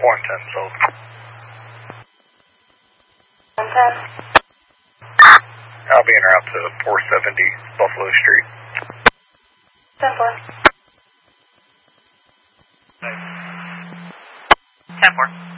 410 sold. 110. I'll be en route to 470 Buffalo Street. 10-4. 10-4.